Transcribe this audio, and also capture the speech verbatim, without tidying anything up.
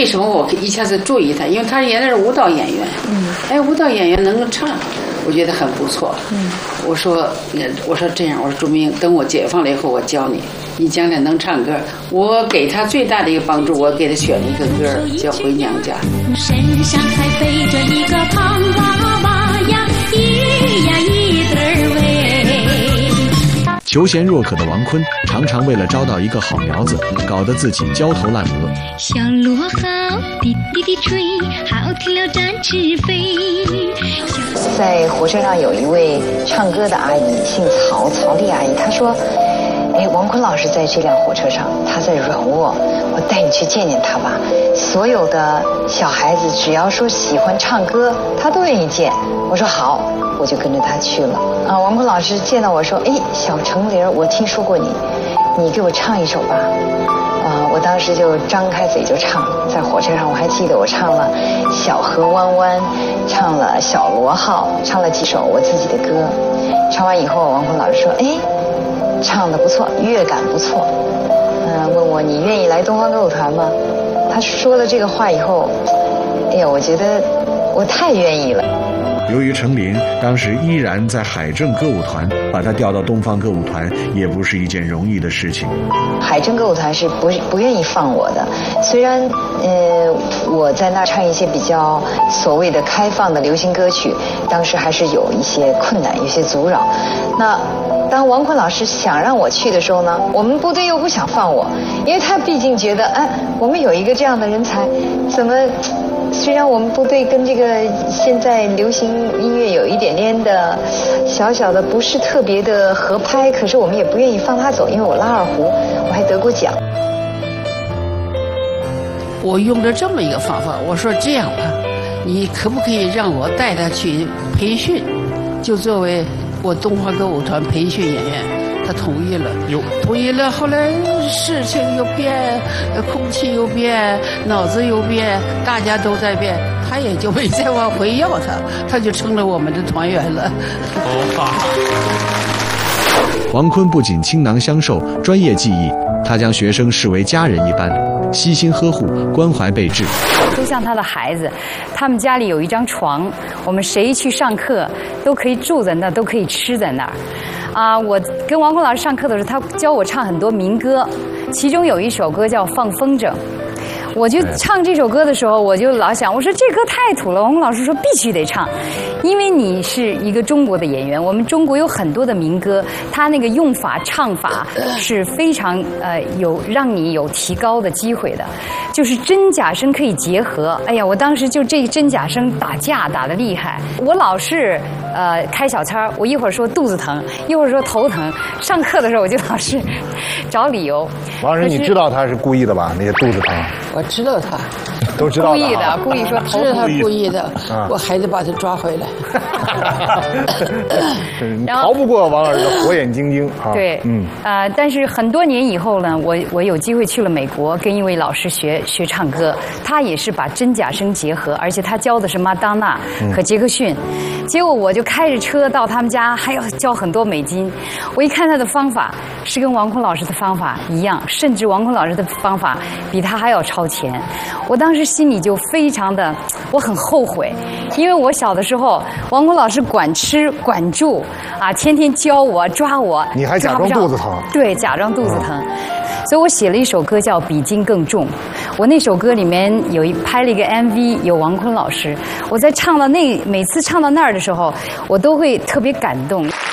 为什么我一下子注意他？因为他原来是舞蹈演员，嗯，哎，舞蹈演员能够唱，我觉得很不错。嗯，我说，我说这样，我说朱明，等我解放了以后，我教你，你将来能唱歌。我给他最大的一个帮助，我给他选了一个歌叫《回娘家》。 身上还背着一个胖娃娃呀，一呀一对儿喂。 求贤若渴的王坤，常常为了招到一个好苗子，搞得自己焦头烂额。 小螺号滴滴滴吹，好听了展翅飞。 在火车上有一位唱歌的阿姨，姓曹，曹丽阿姨，她说：“哎，王坤老师在这辆火车上，他在软卧，我带你去见见他吧。所有的小孩子只要说喜欢唱歌，他都愿意见。”我说好，我就跟着他去了。啊，王坤老师见到我说：“哎，小程玲，我听说过你，你给我唱一首吧。”啊，我当时就张开嘴就唱，在火车上我还记得我唱了《小河弯弯》，唱了《小螺号》，唱了几首我自己的歌。唱完以后，王坤老师说：“哎，唱得不错，乐感不错。”嗯，问我你愿意来东方歌舞团吗？他说了这个话以后，哎呀，我觉得我太愿意了。 由于程琳当时依然在海政歌舞团，把她调到东方歌舞团也不是一件容易的事情。 海政歌舞团是不不愿意放我的，虽然呃我在那唱一些比较所谓的开放的流行歌曲，当时还是有一些困难，有些阻扰。那当王坤老师想让我去的时候呢，我们部队又不想放我，因为他毕竟觉得，哎，我们有一个这样的人才，怎么？虽然我们部队跟这个现在流行音乐有一点点的小小的不是特别的合拍，可是我们也不愿意放他走，因为我拉二胡，我还得过奖。 我用了这么一个方法，我说这样吧，你可不可以让我带他去培训，就作为我东方歌舞团培训演员？他同意了，有同意了。后来事情又变，空气又变，脑子又变，大家都在变，他也就没再往回要他，他就成了我们的团员了。 王坤不仅倾囊相授、专业技艺，他将学生视为家人一般，悉心呵护、关怀备至。 都像他的孩子，他们家里有一张床，我们谁去上课都可以住在那儿，都可以吃在那儿。啊，我跟王坤老师上课的时候，他教我唱很多民歌，其中有一首歌叫《放风筝》。我就唱这首歌的时候，我就老想，我说这歌太土了。王坤老师说必须得唱，因为你是一个中国的演员，我们中国有很多的民歌，它那个用法、唱法是非常呃有让你有提高的机会的，就是真假声可以结合。哎呀，我当时就这真假声打架打得厉害，我老是呃开小差，我一会儿说肚子疼，一会儿说头疼。上课的时候我就老是找理由。 王老师，你知道他是故意的吧？那些肚子疼。 我知道他， 都知道故意的，故意说知道他故意的，我还得把他抓回来。 逃不过王老师的火眼金睛啊！ 对，嗯，呃，但是很多年以后呢，我我有机会去了美国，跟一位老师学学唱歌，他也是把真假声结合，而且他教的是马当娜和杰克逊。嗯、结果我就开着车到他们家，还要交很多美金。我一看他的方法是跟王坤老师的方法一样，甚至王坤老师的方法比他还要超前。我当时心里就非常的，我很后悔，因为我小的时候，王坤老师管吃管住啊，天天教我抓我， 你还假装肚子疼？ 对，假装肚子疼。嗯、所以我写了一首歌叫《比金更重》，我那首歌里面有一拍了一个 M V， 有王坤老师。我在唱到那每次唱到那儿的时候，我都会特别感动。